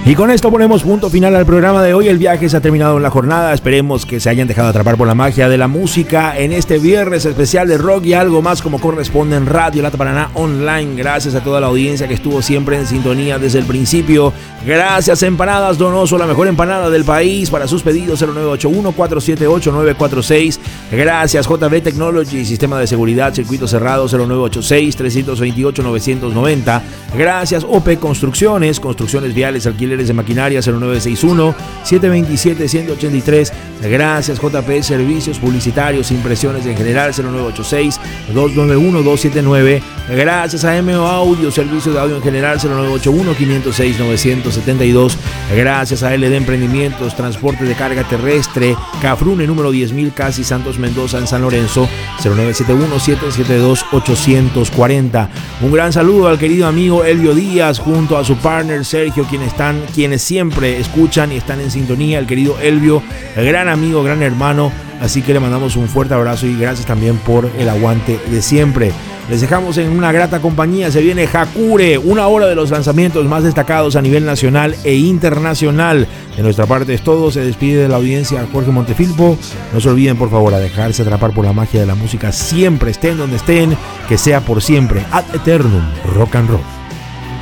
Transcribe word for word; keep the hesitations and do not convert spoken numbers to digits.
Y con esto ponemos punto final al programa de hoy. El viaje se ha terminado en la jornada. Esperemos que se hayan dejado atrapar por la magia de la música en este viernes especial de rock y algo más como corresponde en Radio Lata Paraná Online. Gracias a toda la audiencia que estuvo siempre en sintonía desde el principio. Gracias Empanadas Donoso, la mejor empanada del país. Para sus pedidos cero nueve ocho uno, cuatro siete ocho, nueve cuatro seis. Gracias J B Technology, sistema de seguridad, circuito cerrado cero nueve ocho seis, tres dos ocho, nueve nueve cero. Gracias O P Construcciones, construcciones viales, alquileres de maquinaria cero nueve seis uno, siete dos siete, uno ocho tres. Gracias J P Servicios Publicitarios, impresiones en general cero nueve ocho seis, dos nueve uno, dos siete nueve. Gracias a M O Audio, servicio de audio en general cero nueve ocho uno, cinco cero seis, nueve siete dos. Gracias a L D Emprendimientos, transporte de carga terrestre, Cafrune número diez mil, casi Santos Mendoza en San Lorenzo cero nueve siete uno, siete siete dos, ocho cuatro cero. Un gran saludo al querido amigo Elvio Díaz junto a su partner Sergio, quienes están, quienes siempre escuchan y están en sintonía. El querido Elvio, el gran amigo, gran hermano, así que le mandamos un fuerte abrazo y gracias también por el aguante de siempre. Les dejamos en una grata compañía. Se viene Hakure, una hora de los lanzamientos más destacados a nivel nacional e internacional. De nuestra parte es todo. Se despide de la audiencia Jorge Montefilpo. No se olviden por favor a dejarse atrapar por la magia de la música. Siempre estén donde estén, que sea por siempre. Ad eternum, rock and roll.